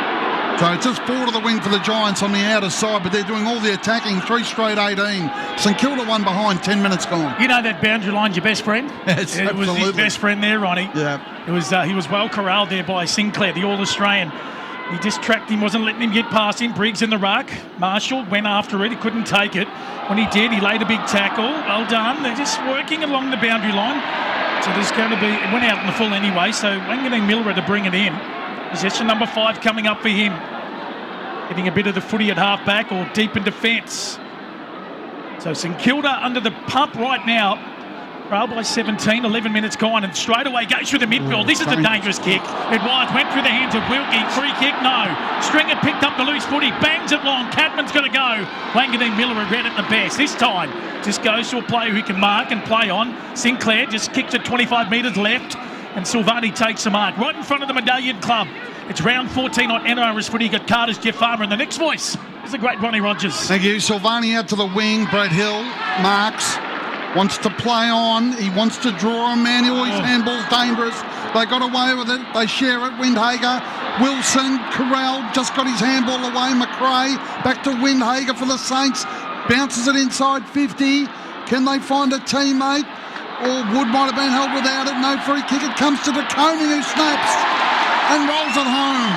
So it's just 4 to the wing for the Giants on the outer side, but they're doing all the attacking. 3 straight 18. St Kilda 1 behind, 10 minutes gone. You know that boundary line's your best friend? Yes, it was his best friend there, Ronnie. Yeah. It was. He was well corralled there by Sinclair, the All-Australian. He just tracked him, wasn't letting him get past him. Briggs in the ruck. Marshall went after it. He couldn't take it. When he did, he laid a big tackle. Well done. They're just working along the boundary line. So there's going to be... It went out in the full anyway, so Wanganeen Miller to bring it in. Possession number 5 coming up for him. Getting a bit of the footy at half-back or deep in defence. So St Kilda under the pump right now. Trail by 17, 11 minutes gone, and straight away goes through the midfield. This is a dangerous kick. It went through the hands of Wilkie. Free kick, no. Stringer picked up the loose footy, bangs it long. Cadman's going to go. Wanganeen Miller have read it the best. This time just goes to a player who can mark and play on. Sinclair just kicks it 25 metres left, and Silvani takes the mark right in front of the Medallion Club. It's round 14 on NRS Footy. You got Carter's Jeff Farmer, and the next voice is the great Ronnie Rogers. Thank you. Silvani out to the wing. Brad Hill marks. Wants to play on. He wants to draw a manual. His handball's dangerous. They got away with it. They share it. Windhager. Wilson. Corral just got his handball away. McRae. Back to Windhager for the Saints. Bounces it inside 50. Can they find a teammate? Or Wood might have been held without it. No free kick. It comes to De Koning, who snaps and rolls it home.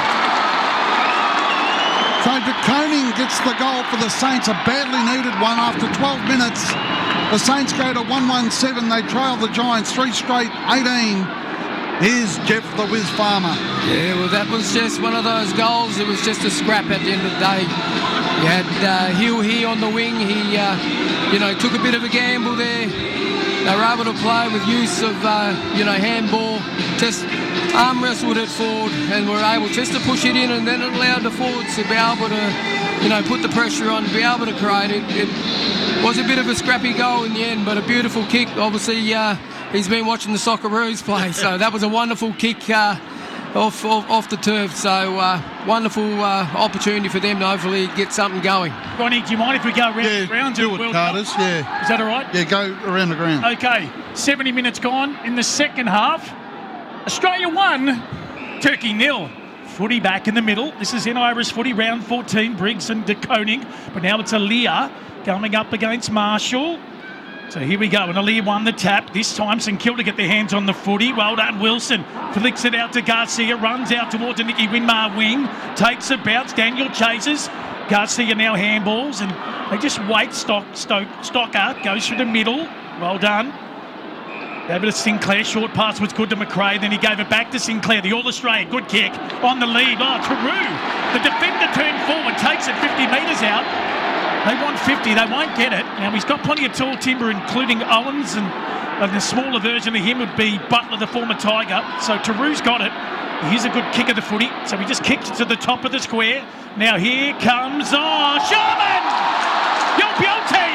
So De Koning gets the goal for the Saints. A badly needed one after 12 minutes. The Saints go to 1-1-7. They trail the Giants 3 straight 18. Here's Jeff the Whiz Farmer. Yeah, well, that was just one of those goals. It was just a scrap at the end of the day. You had Hill here on the wing. He, took a bit of a gamble there. They were able to play with use of, handball. Just arm wrestled it forward and were able just to push it in, and then it allowed the forwards to be able to, put the pressure on, be able to create it. It was a bit of a scrappy goal in the end, but a beautiful kick. Obviously, he's been watching the Socceroos play, so that was a wonderful kick off the turf. So wonderful opportunity for them to hopefully get something going. Ronnie, do you mind if we go round do it, Carters? Yeah. Is that all right? Yeah, go around the ground. Okay, 70 minutes gone in the second half. Australia 1, Turkey 0. Footy back in the middle. This is NRS Footy, round 14. Briggs and De Koning. But now it's Aaliyah coming up against Marshall. So here we go. And Aaliyah won the tap. This time St Kilda get their hands on the footy. Well done, Wilson. Flicks it out to Garcia. Runs out towards a Nicky Winmar wing. Takes a bounce. Daniel chases. Garcia now handballs. And they just wait. Stocker goes through the middle. Well done. Gave it to Sinclair. Short pass was good to McRae. Then he gave it back to Sinclair. The All-Australian. Good kick. On the lead. Oh, Taru. The defender turned forward. Takes it 50 metres out. They want 50. They won't get it. Now, he's got plenty of tall timber, including Owens. And the smaller version of him would be Butler, the former Tiger. So Taru's got it. Here's a good kick of the footy. So he just kicked to the top of the square. Now here comes... Oh, Sharman! You're beauty!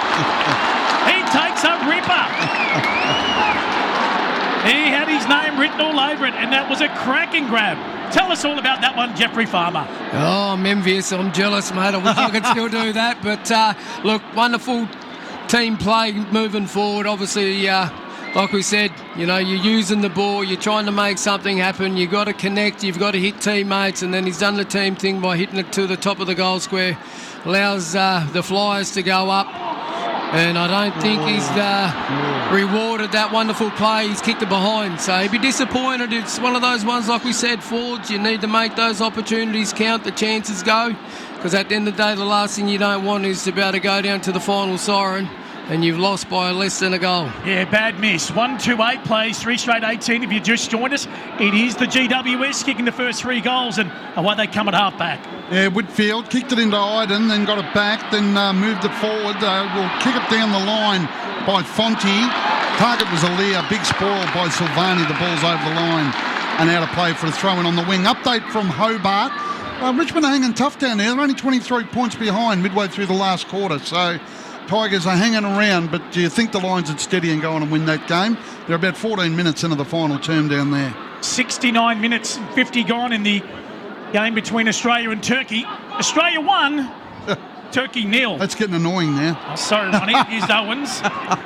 He takes a ripper. He had his name written all over it, and that was a cracking grab. Tell us all about that one, Jeffrey Farmer. Oh, I'm envious. I'm jealous, mate. I wish I could still do that. But, look, wonderful team play moving forward. Obviously, like we said, you know, you're using the ball, you're trying to make something happen, you've got to connect, you've got to hit teammates, and then he's done the team thing by hitting it to the top of the goal square. Allows the Flyers to go up. And I don't think he's rewarded that wonderful play. He's kicked it behind. So he'd be disappointed. It's one of those ones, like we said, forwards, you need to make those opportunities count, the chances go. Because at the end of the day, the last thing you don't want is to be able to go down to the final siren and you've lost by less than a goal. Yeah, bad miss. 1-2-8 plays, 3 straight 18. If you just joined us, it is the GWS kicking the first 3 goals, and away they come at half-back. Yeah, Whitfield kicked it into Iden, then got it back, then moved it forward. Will kick it down the line by Fonte. Target was Alia. Big spoil by Silvani. The ball's over the line and out of play for a throw-in on the wing. Update from Hobart. Richmond are hanging tough down there. They're only 23 points behind midway through the last quarter, so Tigers are hanging around, but do you think the Lions would steady and go on and win that game? They're about 14 minutes into the final term down there. 69 minutes and 50 gone in the game between Australia and Turkey. Australia won, Turkey nil. That's getting annoying now. Oh, sorry, Ronnie. Here's Owens.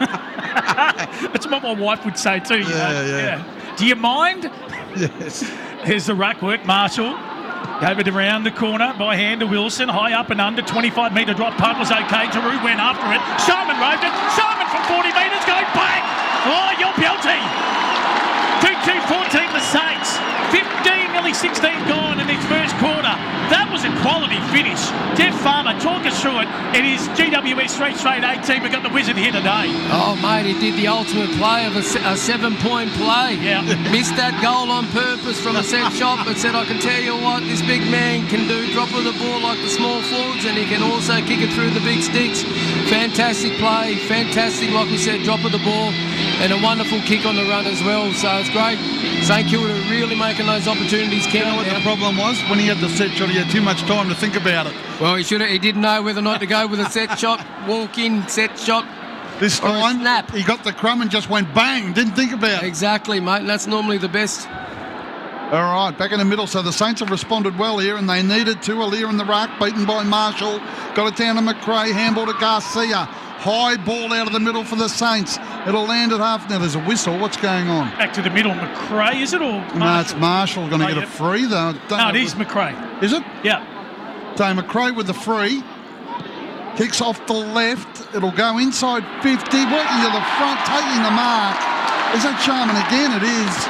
That's what my wife would say too. Yeah. Do you mind? Yes. Here's the ruck work. Marshall gave it around the corner by hand to Wilson. High up and under. 25-metre drop punt was okay. Taru went after it. Sharman roved it. Sharman from 40 metres going bang. Oh, your beauty. 2-2-14 the Saints. 15, nearly 16 gone in this first quarter. That was a quality finish. Jeff Farmer, talk us through it. It is GWS 3 straight 18. We've got the Wizard here today. Oh, mate, he did the ultimate play of a 7-point play. Yeah. Missed that goal on purpose from a set shot, but said, I can tell you what this big man can do. Drop of the ball like the small forwards, and he can also kick it through the big sticks. Fantastic play. Fantastic, like we said, drop of the ball. And a wonderful kick on the run as well. So it's great. St Kilda really making those opportunities count. You know what the problem was? When he had the set shot, he had too much time to think about it. Well, he didn't know whether or not to go with a set shot, walk in, set shot. This time, he got the crumb and just went bang, didn't think about it. Exactly, mate. And that's normally the best. All right, back in the middle. So the Saints have responded well here, and they needed to. Alia in the ruck, beaten by Marshall. Got it down to McRae, handball to Garcia. High ball out of the middle for the Saints. It'll land at half. Now there's a whistle. What's going on? Back to the middle. McRae, is it, or Marshall? No, it's Marshall going to get a free, though. No, it is McRae. Is it? Yeah. So McRae with the free. Kicks off the left. It'll go inside 50. Working to the front, taking the mark. Is that Sharman again? It is.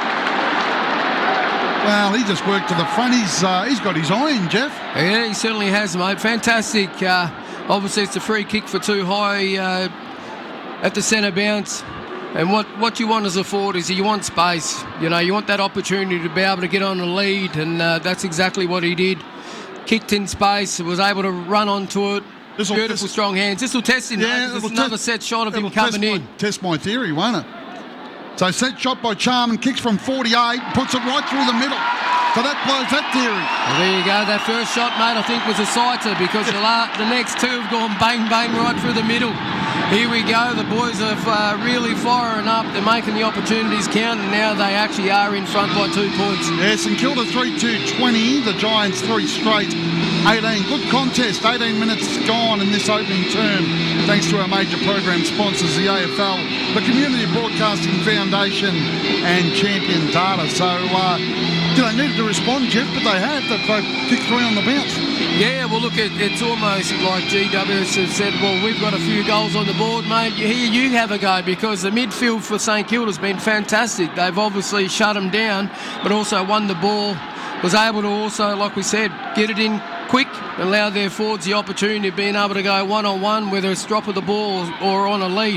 Well, he just worked to the front. He's got his iron, Jeff. Yeah, he certainly has, mate. Fantastic. Obviously, it's a free kick for too high at the centre bounce. And what you want as a forward is you want space. You know, you want that opportunity to be able to get on a lead, and that's exactly what he did. Kicked in space, was able to run onto it. Beautiful, strong hands. This will test him. Yeah, it's another set shot of him coming in. Test my theory, won't it? So set shot by Charman, kicks from 48, puts it right through the middle. So that blows that theory. Well, there you go. That first shot, mate, I think was a sighter because the next two have gone bang, bang right through the middle. Here we go. The boys are really firing up. They're making the opportunities count, and now they actually are in front by 2 points. Yes, and Kilda 3-2-20. The Giants 3 straight 18. Good contest. 18 minutes gone in this opening term. Thanks to our major program sponsors, the AFL, the Community Broadcasting Foundation, and Champion Data. So, they needed to respond, Jeff, but they have. They've kicked 3 on the bounce. Yeah, well, look, it's almost like GWS have said, well, we've got a few goals on the board, mate. Here you have a go, because the midfield for St Kilda has been fantastic. They've obviously shut them down, but also won the ball. Was able to also, like we said, get it in quick, allow their forwards the opportunity of being able to go one-on-one, whether it's drop of the ball or on a lead.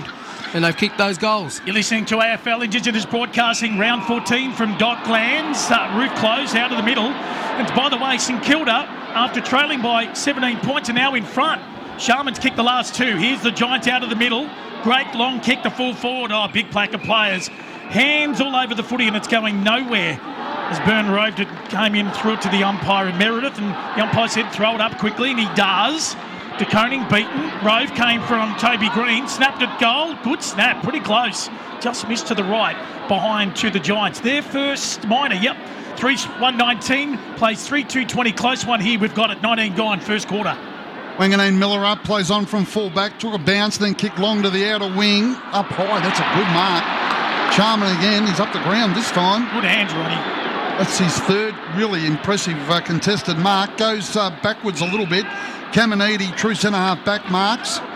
and they've kicked those goals. You're listening to AFL Indigenous Broadcasting, round 14 from Docklands. Roof close out of the middle. And by the way, St Kilda, after trailing by 17 points, are now in front. Sharman's kicked the last two. Here's the Giants out of the middle. Great long kick to full forward. Oh, big pack of players. Hands all over the footy, and it's going nowhere. As Byrne roved it, came in, threw it to the umpire in Meredith, and the umpire said throw it up quickly, and he does. De Koning beaten. Rove came from Toby Green, snapped at goal. Good snap, pretty close. Just missed to the right, behind to the Giants. Their first minor, 3-1-19, plays 3-2-20, close one here. We've got it, 19 gone, first quarter. Wanganeen Miller up, plays on from full-back, took a bounce, then kicked long to the outer wing. Up high, that's a good mark. Charman again, he's up the ground this time. Good hands, Ronnie. That's his third really impressive contested mark. Goes backwards a little bit. Caminiti, true centre-half back marks.